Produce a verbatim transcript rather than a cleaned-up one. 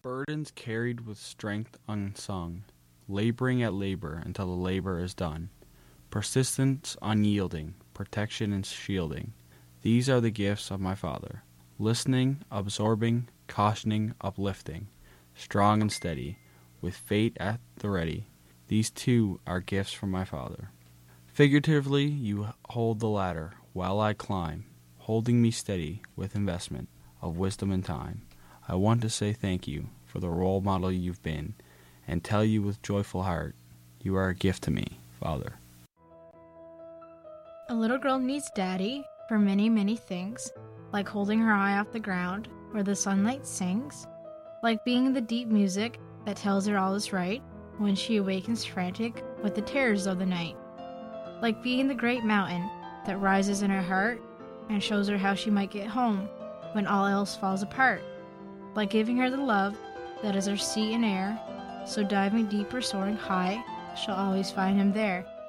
Burdens carried with strength unsung, laboring at labor until the labor is done. Persistence unyielding, protection and shielding. These are the gifts of my Father. Listening, absorbing, cautioning, uplifting. Strong and steady, with fate at the ready. These too are gifts from my Father. Figuratively, you hold the ladder while I climb, holding me steady with investment of wisdom and time. I want to say thank you for the role model you've been, and tell you with joyful heart, you are a gift to me, Father. A little girl needs daddy for many, many things, like holding her eye off the ground where the sunlight sings, like being the deep music that tells her all is right when she awakens frantic with the terrors of the night, like being the great mountain that rises in her heart and shows her how she might get home when all else falls apart, like giving her the love that is her sea and air, so diving deep or soaring high, she'll always find him there.